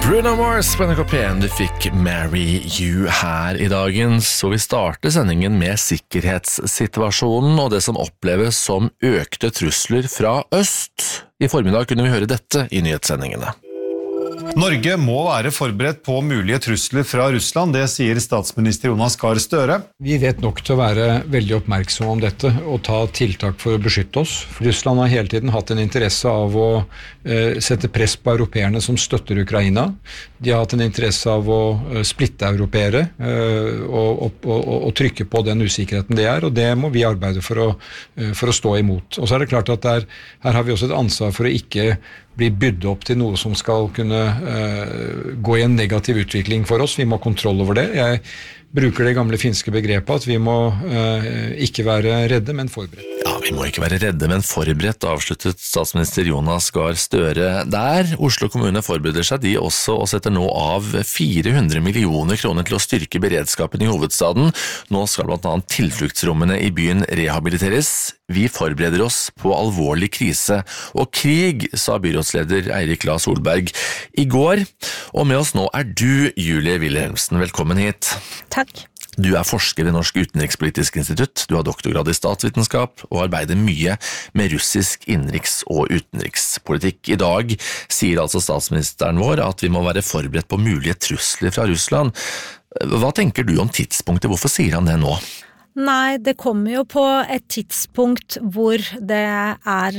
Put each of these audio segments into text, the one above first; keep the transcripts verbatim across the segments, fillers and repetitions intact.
Bruno Mars på N R K P en, du fikk Marry You her i dagens, så vi starter sendingen med sikkerhetssituasjonen og det som oppleves som økte trusler fra øst. I formiddag kunne vi høre dette i nyhetssendingene. Norge må være forberedt på mulige trusler fra Russland, det sier statsminister Jonas Gahr Støre. Vi vet nok til å være veldig oppmerksomme om dette og ta tiltak for å beskytte oss. For Russland har hele tiden hatt en interesse av å eh, sette press på europeerne som støtter Ukraina. De har hatt en interesse av å eh, splitte europeere eh, og, og, og, og trykke på den usikkerheten det er, og det må vi arbeide for å, eh, for å stå imot. Og så er det klart at der, her har vi også et ansvar for å ikke blir bydd opp til noe som skal kunne uh, gå i en negativ utvikling for oss. Vi må ha kontroll over det. Jeg bruker det gamle finske begrepet at vi må uh, ikke være redde, men forberedt. Ja, vi må ikke være redde, men forberedt, avsluttet statsminister Jonas Gahr Støre der. Oslo kommune forbereder seg de også og setter nå av fire hundre millioner kroner til å styrke beredskapen i hovedstaden. Nå skal blant annet tilfluktsrommene i byen rehabiliteres. Vi forbereder oss på alvorlig krise og krig, sa byrådsleder Eirik La Solberg i går. Og med oss nå er du, Julie Wilhelmsen. Velkommen hit. Takk. Du er forsker i Norsk Utenrikspolitisk Institutt, du har doktorgrad i statsvitenskap og arbeider mye med russisk innenriks- og utenrikspolitikk. I dag sier altså statsministeren vår at vi må være forberedt på mulige trusler fra Russland. Hva tenker du om tidspunktet? Hvorfor sier han det nå? Nei, det kommer jo på et tidspunkt hvor det er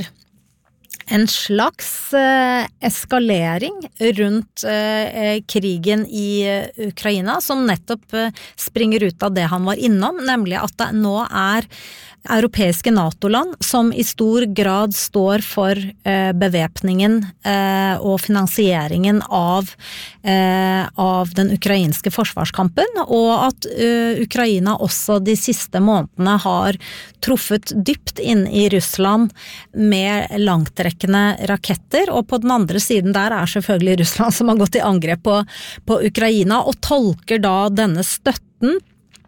en slags eh, eskalering rundt eh, krigen i Ukraina, som nettopp eh, springer ut av det han var innom, nemlig at det nå er europeiske NATO-land som i stor grad står for eh, bevæpningen eh, og finansieringen av, eh, av den ukrainske forsvarskampen, og at eh, Ukraina også de siste månedene har truffet dypt inn i Russland med langtrekkende raketter, og på den andre siden der er selvfølgelig Russland som har gått i angrep på, på Ukraina, og tolker da denne støtten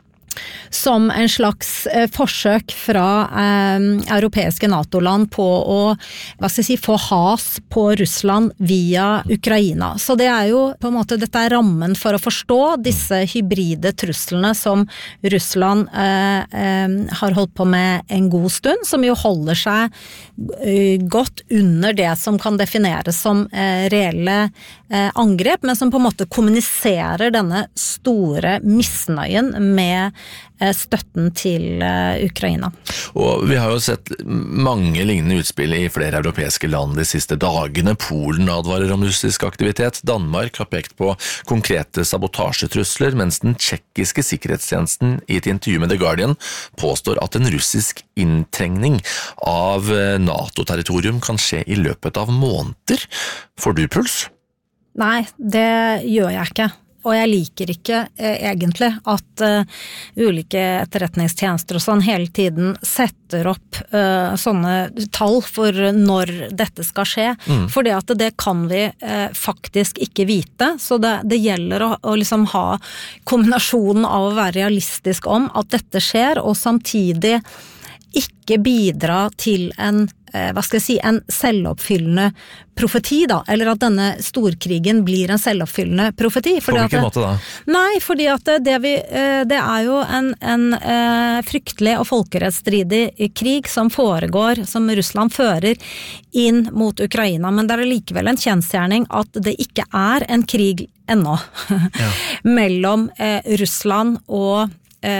som en slags eh, forsøk fra eh, europeiske NATO-land på å, hva skal jeg si, få has på Russland via Ukraina. Så det er jo på en måte, dette er rammen for å forstå disse hybride truslene som Russland eh, eh, har holdt på med en god stund, som jo holder seg eh, godt under det som kan defineres som eh, reelle eh, angrep, men som på en måte kommuniserer denne store misnøyen med støtten til Ukraina. Og vi har jo sett mange lignende utspill i flere europeiske land de siste dagene. Polen advarer om russisk aktivitet. Danmark har pekt på konkrete sabotasjetrusler, mens den tsjekkiske sikkerhetstjenesten i et intervju med The Guardian påstår at en russisk inntrengning av NATO-territorium kan skje i løpet av måneder. Får du puls? Nei, det gjør jeg ikke. Og jeg liker ikke eh, egentlig at uh, ulike etterretningstjenester og sånn hele tiden setter opp uh, sånne tall for når dette skal skje, mm. fordi at det kan vi uh, faktisk ikke vite, så det, det gjelder å, å liksom ha kombinasjonen av å være realistisk om at dette skjer, og samtidig ikke bidra til en, hva skal jeg si, en selvoppfyllende profeti da, eller at denne storkrigen blir en selvoppfyllende profeti. På hvilken måte da? Nei, fordi at det, vi, det er jo en, en fryktelig og folkerettsstridig krig som foregår, som Russland fører inn mot Ukraina, men det er likevel en kjensgjerning at det ikke er en krig ennå ja. mellom eh, Russland og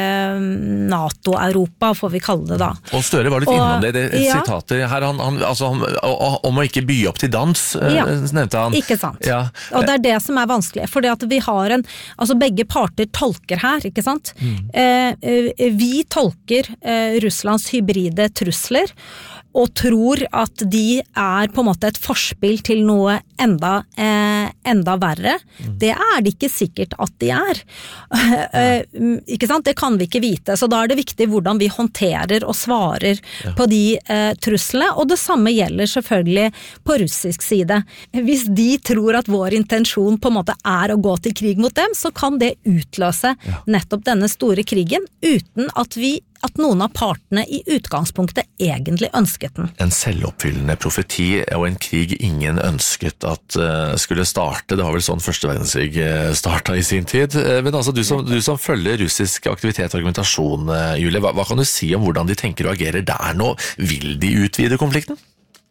NATO-Europa, får vi kalle det da. Og Støre var litt og, innom det, det ja. sitatet her, han, han, altså, han, om å ikke by opp til dans, ja. nevnte han. Ikke sant. Ja. Og det er det som er vanskelig, fordi at vi har en, altså begge parter tolker her, ikke sant? Mm. Eh, vi tolker eh, Russlands hybride trusler, og tror at de er på en måte et forspill til noe enda, eh, enda verre. Mm. Det er det ikke sikkert at de er. Ja. Ikke sant? Det kan vi ikke vite, så da er det viktig hvordan vi håndterer og svarer ja. på de eh, truslene, og det samme gjelder selvfølgelig på russisk side. Hvis de tror at vår intensjon på en måte er å gå til krig mot dem, så kan det utløse ja. nettopp denne store krigen, uten at vi at noen av partene i utgangspunktet egentlig ønsket den. En selvoppfyllende profeti og en krig ingen ønsket at uh, skulle starte. Det var vel sånn første verdenskrig uh, startet i sin tid. Uh, men altså, du som, du som følger russisk aktivitet og argumentasjon, uh, Julie, hva, hva kan du si om hvordan de tenker og agerer der nå? Vil de utvide konflikten?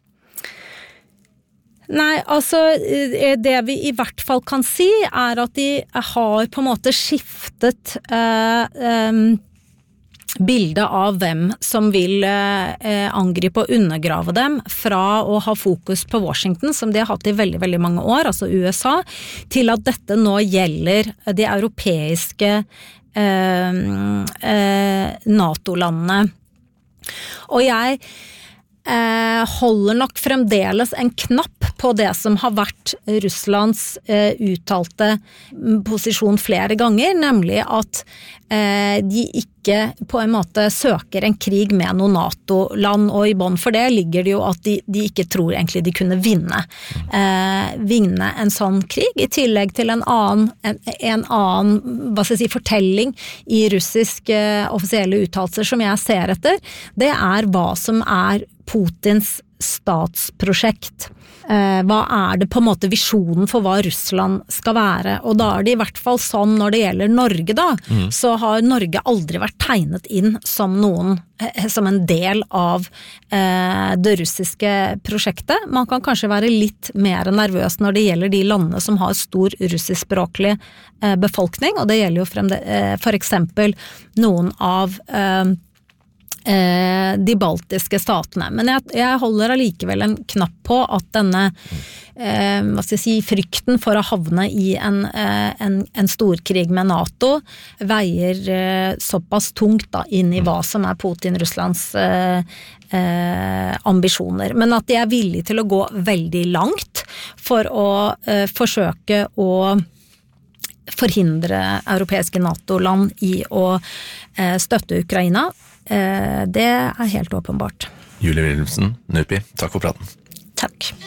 Nei, altså det vi i hvert fall kan si er at de har på en måte skiftet eh, eh, bildet av hvem som vil eh, angripe og undergrave dem fra å ha fokus på Washington, som de har hatt i veldig, veldig mange år, altså U S A, til at dette nå gjelder de europeiske eh, eh, NATO-landene. Og jeg eh, holder nok fremdeles en knapp på det som har vært Russlands eh, uttalte posisjon flere ganger, nemlig at eh, de ikke på en måte søker en krig med noen NATO-land, og i bånd for det ligger det jo at de, de ikke tror egentlig de kunne vinne, eh, vinne en sånn krig, i tillegg til en annen, en, en annen hva skal jeg si, fortelling i russiske eh, offisielle uttalelser som jeg ser etter, det er hva som er Putins statsprosjekt. Eh, hva er det på en måte visjonen for hva Russland skal være? Og da er det i hvert fall sånn når det gjelder Norge da, mm. så har Norge aldri vært tegnet inn som noen, eh, som en del av eh, det russiske prosjektet. Man kan kanskje være litt mer nervøs når det gjelder de landene som har stor russiskspråklig eh, befolkning, og det gjelder jo fremde, eh, for eksempel noen av eh, de baltiske statene. Men jeg, jeg holder allikevel en knapp på at denne eh, hva skal jeg si, frykten for å havne i en, eh, en, en storkrig med NATO veier eh, såpass tungt da, inn i hva som er Putin-Russlands eh, eh, ambisjoner. Men at de er villige til å gå veldig langt for å eh, forsøke å forhindre europeiske NATO-land i å eh, støtte Ukraina. Det er helt åpenbart. Julie Wilhelmsen, NUPI, takk for praten. Takk.